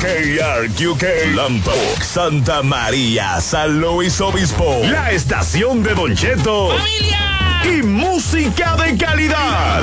KRQK, Lampo, Santa María, San Luis Obispo. La estación de Don Cheto. ¡Familia! Y música de calidad.